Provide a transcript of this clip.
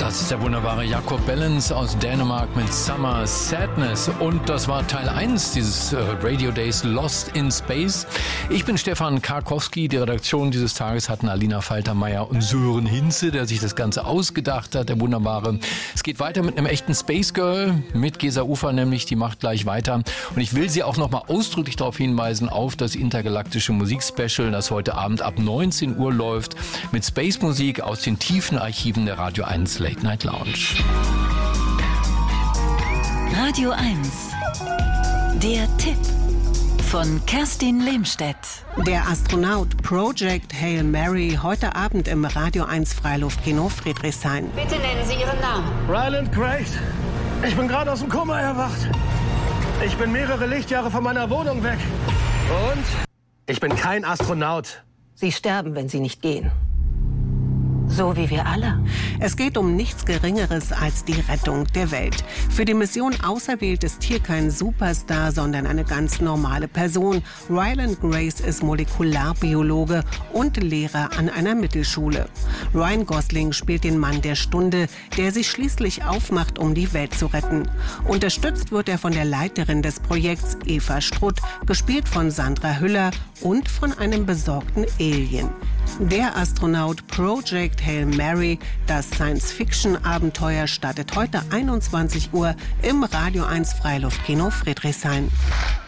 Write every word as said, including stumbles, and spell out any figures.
Das ist der wunderbare Jakob Bellens aus Dänemark mit Summer Sadness. Und das war Teil eins dieses äh, Radio Days Lost in Space. Ich bin Stefan Karkowski. Die Redaktion dieses Tages hatten Alina Faltermeier und Sören Hinze, der sich das Ganze ausgedacht hat, der wunderbare. Es geht weiter mit einem echten Space Girl, mit Gesa Ufer nämlich, die macht gleich weiter. Und ich will Sie auch nochmal ausdrücklich darauf hinweisen, auf das intergalaktische Musikspecial, das heute Abend ab neunzehn Uhr läuft, mit Space-Musik aus den tiefen Archiven der Radio eins Late Night Lounge. Radio eins. Der Tipp von Kerstin Lehmstedt. Der Astronaut Project Hail Mary heute Abend im Radio eins Freiluftkino Friedrichshain. Bitte nennen Sie Ihren Namen. Ryland Grace. Ich bin gerade aus dem Koma erwacht. Ich bin mehrere Lichtjahre von meiner Wohnung weg. Und ich bin kein Astronaut. Sie sterben, wenn Sie nicht gehen. So wie wir alle. Es geht um nichts Geringeres als die Rettung der Welt. Für die Mission auserwählt ist hier kein Superstar, sondern eine ganz normale Person. Ryland Grace ist Molekularbiologe und Lehrer an einer Mittelschule. Ryan Gosling spielt den Mann der Stunde, der sich schließlich aufmacht, um die Welt zu retten. Unterstützt wird er von der Leiterin des Projekts, Eva Strutt, gespielt von Sandra Hüller und von einem besorgten Alien. Der Astronaut Project Hail Mary, das Science-Fiction-Abenteuer, startet heute einundzwanzig Uhr im Radio eins Freiluftkino Friedrichshain.